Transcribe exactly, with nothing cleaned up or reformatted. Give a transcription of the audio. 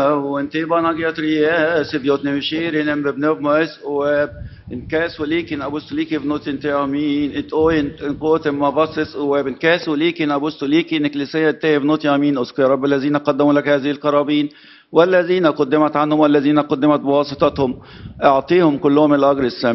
وانتي باناجيات رياس بيوتني وشيرين ام ببنوب ماس واب ان كاس وليكن ابوستوليكي بنوت انت امين ات اوين ان قوت ما باسس واب ان كاس وليكن ابوستوليكي نكليسيه تي بنوت امين اسكي رب الذين قدموا لك هذه القرابين والذين قدمت عنهم والذين قدمت بواسطتهم اعطيهم كلهم الاجر السامي